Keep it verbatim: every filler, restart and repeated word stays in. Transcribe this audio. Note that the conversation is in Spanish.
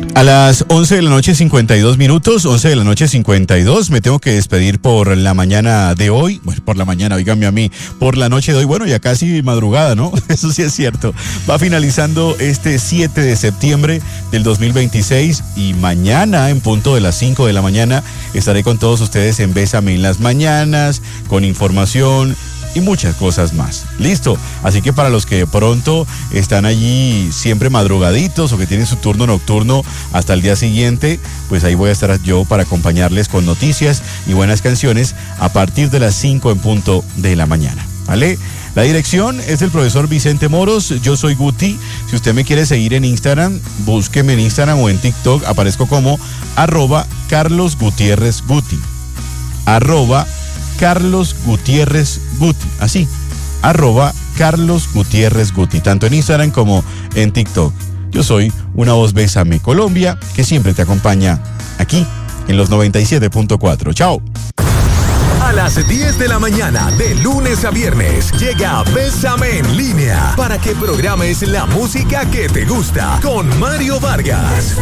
A las once de la noche, cincuenta y dos minutos, once de la noche, cincuenta y dos. Me tengo que despedir por la mañana de hoy. Bueno, por la mañana, oíganme a mí. Por la noche de hoy, bueno, ya casi madrugada, ¿no? Eso sí es cierto. Va finalizando este siete de septiembre del dos mil veintiséis. Y mañana, en punto de las cinco de la mañana, estaré con todos ustedes en Bésame en las mañanas, con información y muchas cosas más. Listo. Así que para los que de pronto están allí siempre madrugaditos o que tienen su turno nocturno hasta el día siguiente, pues ahí voy a estar yo para acompañarles con noticias y buenas canciones a partir de las cinco en punto de la mañana. ¿Vale? La dirección es del profesor Vicente Moros. Yo soy Guti. Si usted me quiere seguir en Instagram, búsqueme en Instagram o en TikTok. Aparezco como arroba Carlos Gutiérrez Guti. Arroba Carlos Gutiérrez Guti, así, arroba Carlos Gutiérrez Guti, tanto en Instagram como en TikTok. Yo soy una voz Bésame Colombia, que siempre te acompaña aquí en los noventa y siete punto cuatro. Chao. A las diez de la mañana, de lunes a viernes, llega Bésame en línea, para que programes la música que te gusta, con Mario Vargas.